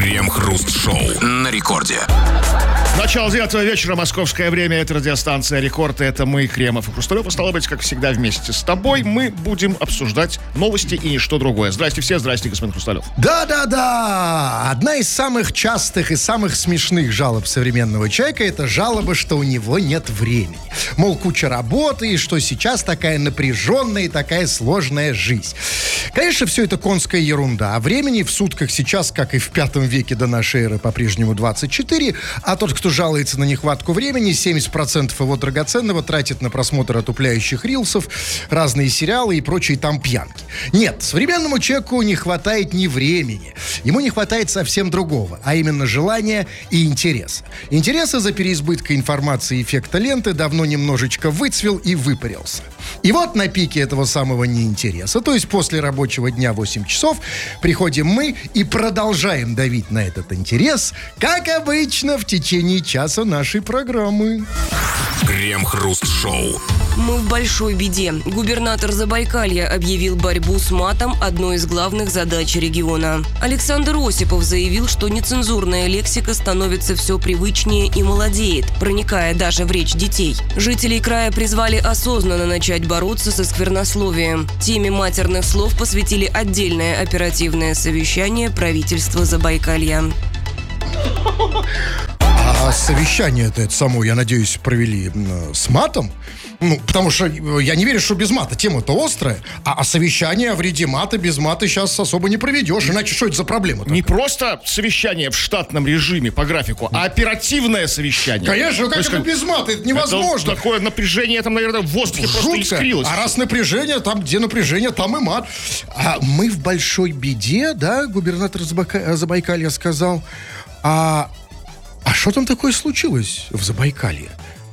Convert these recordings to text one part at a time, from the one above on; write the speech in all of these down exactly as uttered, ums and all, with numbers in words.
Крем-хруст-шоу на рекорде. Начало девятого вечера, московское время, это радиостанция «Рекорд», это мы, Кремов и Хрусталев, и стало быть, как всегда, вместе с тобой мы будем обсуждать новости и ничто другое. Здрасте все, здрасте, господин Хрусталев. Да-да-да, одна из самых частых и самых смешных жалоб современного человека — это жалоба, что у него нет времени. Мол, куча работы, и что сейчас такая напряженная и такая сложная жизнь. Конечно, все это конская ерунда. А времени в сутках сейчас, как и в пятом веке до нашей эры, по-прежнему двадцать четыре, а тот, кто жалуется на нехватку времени, семьдесят процентов его драгоценного тратит на просмотр отупляющих рилсов, разные сериалы и прочие там пьянки. Нет, современному человеку не хватает ни времени. Ему не хватает совсем другого, а именно желания и интереса. Интерес из-за переизбытка информации и эффекта ленты давно немножечко выцвел и выпарился. И вот на пике этого самого неинтереса, то есть после рабочего дня восемь часов, приходим мы и продолжаем давить на этот интерес, как обычно, в течение часа нашей программы. Крем-хруст-шоу. Мы в большой беде. Губернатор Забайкалья объявил борьбу с матом одной из главных задач региона. Александр Осипов заявил, что нецензурная лексика становится все привычнее и молодеет, проникая даже в речь детей. Жителей края призвали осознанно начать бороться со сквернословием. Теме матерных слов посвятили отдельное оперативное совещание правительства Забайкалья. А совещание-то это само, я надеюсь, провели э, с матом. Ну, потому что я не верю, что без мата. Тема-то острая. А, а совещание о вреде мата без мата сейчас особо не проведешь. Иначе что это за проблема такая? Не просто совещание в штатном режиме по графику, а оперативное совещание. Конечно, как это без мата? Это невозможно. Это такое напряжение, там, наверное, в воздухе Жутко. просто искрилось. А раз напряжение, там, где напряжение, там и мат. А мы в большой беде, да, губернатор Забайка... Забайкалья сказал. А... А что там такое случилось в Забайкалье?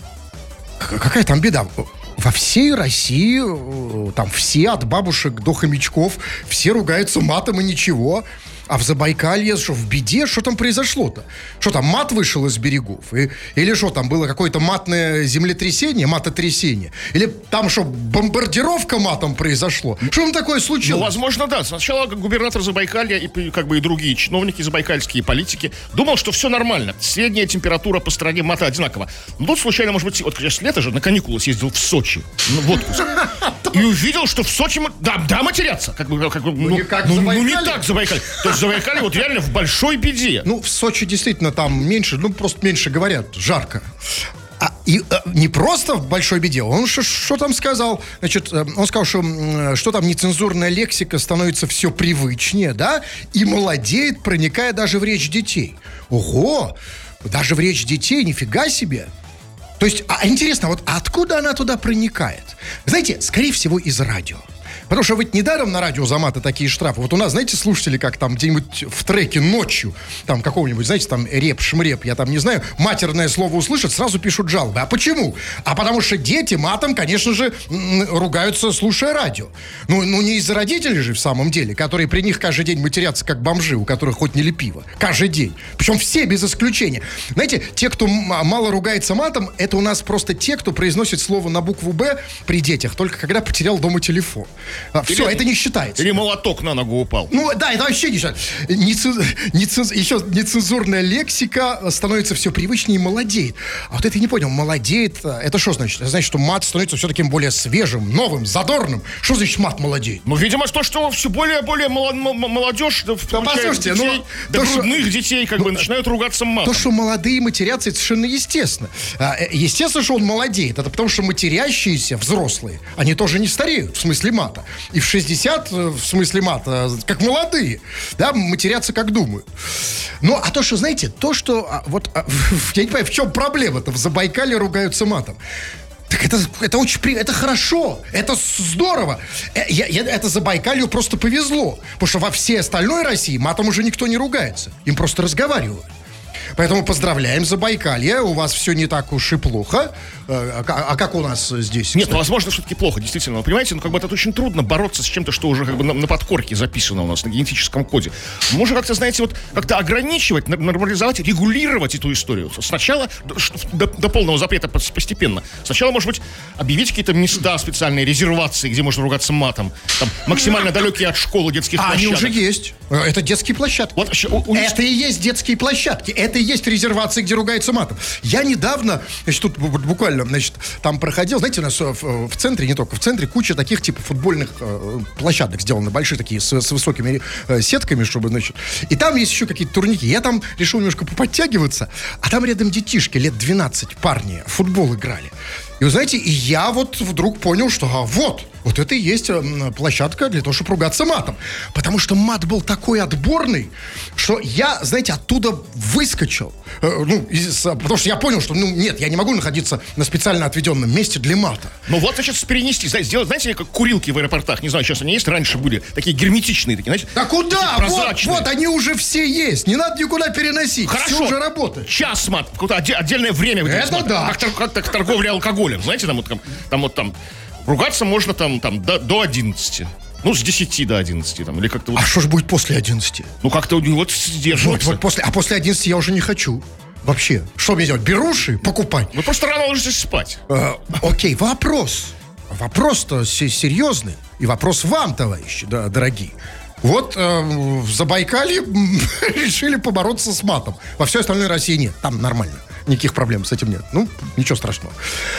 К- какая там беда? Во всей России, там все, от бабушек до хомячков, все ругаются матом и ничего. А в Забайкалье, что, в беде? Что там произошло-то? Что там, мат вышел из берегов? И, или что, там было какое-то матное землетрясение, матотрясение? Или там что, бомбардировка матом произошло? Что там такое случилось? Ну, возможно, да. Сначала губернатор Забайкалья и, как бы, и другие чиновники забайкальские политики думал, что все нормально. Средняя температура по стране мата одинакова. Но тут случайно, может быть, вот сейчас лето же, на каникулы съездил в Сочи, ну, в отпуск. И увидел, что в Сочи, да, да, матерятся. Как бы, как бы, ну, ну, не как ну, Забайкалье. ну, не так Забайкалье. То есть Забайкалье вот реально в большой беде. Ну, в Сочи действительно там меньше, ну, просто меньше говорят, жарко. А, и а, не просто в большой беде, он что там сказал? Значит, он сказал, что, что там нецензурная лексика становится все привычнее, да, и молодеет, проникая даже в речь детей. Ого! Даже в речь детей, нифига себе! То есть, а интересно, вот откуда она туда проникает? Знаете, скорее всего, из радио. Потому что ведь недаром на радио за маты такие штрафы. Вот у нас, знаете, слушатели, как там где-нибудь в треке ночью, там какого-нибудь, знаете, там реп-шмреп, я там не знаю, матерное слово услышат, сразу пишут жалобы. А почему? А потому что дети матом, конечно же, ругаются, слушая радио. Ну, ну не из-за родителей же в самом деле, которые при них каждый день матерятся как бомжи, у которых хоть не пиво. Каждый день. Причем все без исключения. Знаете, те, кто мало ругается матом, это у нас просто те, кто произносит слово на букву «Б» при детях, только когда потерял дома телефон. А, все, это не считается. Или молоток на ногу упал. Ну, да, это вообще не считается. Неценз... Неценз... Еще нецензурная лексика становится все привычнее и молодеет. А вот это я не понял. Молодеет, это что значит? Это значит, что мат становится все таким более свежим, новым, задорным. Что значит мат молодеет? Ну, видимо, то, что все более-более молодежь, да, послушайте, детей, ну, да, то, грудных что... детей, как ну, бы, начинают ругаться матом. То, что молодые матерятся, это совершенно естественно. Естественно, что он молодеет. Это потому, что матерящиеся взрослые, они тоже не стареют, в смысле мата. И в шестьдесят, в смысле мата, как молодые, да, матерятся как думают. Ну, а то, что, знаете, то, что, вот, я не понимаю, в чем проблема-то, в Забайкалье ругаются матом. Так это, это очень, это хорошо, это здорово. Я, я, это Забайкалью просто повезло, потому что во всей остальной России матом уже никто не ругается, им просто разговаривают. Поэтому поздравляем Забайкалье, у вас все не так уж и плохо. А, а как у нас здесь? Нет, ну, возможно, все-таки плохо, действительно. Вы понимаете, ну, как бы это очень трудно бороться с чем-то, что уже как бы на, на подкорке записано у нас, на генетическом коде. Можно как-то, знаете, вот как-то ограничивать, нормализовать, регулировать эту историю. Сначала, до, до полного запрета постепенно. Сначала, может быть, объявить какие-то места специальные, резервации, где можно ругаться матом. Там, максимально далекие от школы детских а, площадок. Они уже есть. Это детские площадки. Вот еще у- у- Это и есть детские площадки. Это и есть резервации, где ругается матом. Я недавно, значит, тут бу- буквально, значит, там проходил, знаете, у нас в, в центре, не только в центре, куча таких типа футбольных э, площадок сделаны, большие такие, с, с высокими э, сетками, чтобы, значит. И там есть еще какие-то турники. Я там решил немножко поподтягиваться, а там рядом детишки лет двенадцать, парни, в футбол играли. И вы знаете, и я вот вдруг понял, что а, вот, вот это и есть э, площадка для того, чтобы ругаться матом. Потому что мат был такой отборный, что я, знаете, оттуда выскочил. Э, ну, из, потому что я понял, что, ну, нет, я не могу находиться на специально отведенном месте для мата. Ну вот, значит, перенести, знаете, сделать, знаете, как курилки в аэропортах, не знаю, сейчас они есть, раньше были такие герметичные такие, знаете. Да куда? Вот, прозрачные. вот, они уже все есть, не надо никуда переносить. Хорошо. Все уже работает. Час мат, какое-то отде- отдельное время. выделить Это мат. да. Как, тор- как, так торговля алкоголем, знаете, там вот там, там вот там ругаться можно там, там до, до одиннадцати. Ну, с десяти до одиннадцати, там, или как-то вот, А что же будет после одиннадцати? ну, как-то вот Вот, сдерживаться. вот после, а после одиннадцати я уже не хочу. Вообще. Что мне делать? Беруши? Покупать? Вы просто рано ложитесь спать. Э, окей, вопрос. Вопрос-то се- серьезный. И вопрос вам, товарищи, да, дорогие. Вот э, в Забайкалье м, решили побороться с матом. Во всей остальной России нет. Там нормально. Никаких проблем с этим нет. Ну, ничего страшного.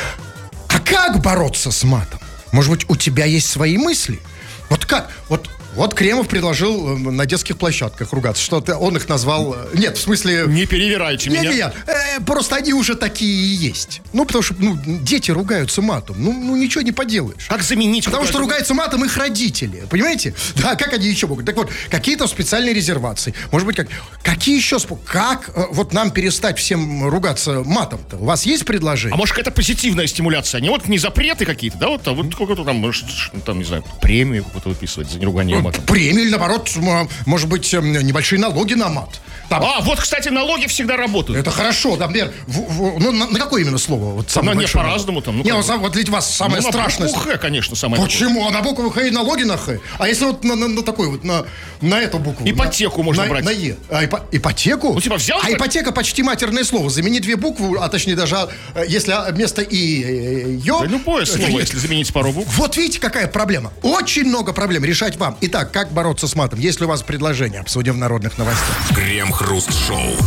А как бороться с матом? Может быть, у тебя есть свои мысли? Вот как? Вот, вот Кремов предложил э, на детских площадках ругаться. Что-то он их назвал... э, Нет, в смысле... Не перевирайте меня. Не-не-не, э, просто они уже такие и есть. Ну, потому что ну, дети ругаются матом. Ну, ну, ничего не поделаешь. Как заменить? Потому что какое-то- ругаются матом их родители. Понимаете? Да, как они еще могут? Так вот, какие-то специальные резервации. Может быть, как... Какие еще способы? Как э, вот нам перестать всем ругаться матом-то? У вас есть А предложение? может, какая-то позитивная стимуляция? Не вот не запреты какие-то, да? Вот, а вот какой-то там, может, там, не знаю, премию какую-то выписывать за неругание матом. Премию или, наоборот, м, может быть, эм, небольшие налоги на мат. Там, А, вот, кстати, налоги всегда работают. это хорошо, например, в- в- ну, на, на какое именно слово? Вот самое Ну, не, большое? по-разному там, ну, не, как вот, бы. сам- вот ведь у вас самое Ну, на страшное. букву «Х», конечно, самое Почему? А на букву Х и налоги на Х? А если вот на, на- на такой вот, на, на эту букву? Ипотеку на, можно на, брать. На Е. А, ипо- ипотеку? Ну, типа, взял, А так? ипотека почти матерное слово. Замени две буквы, а точнее даже, а, если а, вместо И, э, Ё. Да любое слово, Е. если заменить пару букв. Вот видите, какая проблема. Очень много проблем решать вам. Итак, как бороться с матом? Есть ли у вас предложение? Обсудим в народных новостях. Крем-хруст-шоу.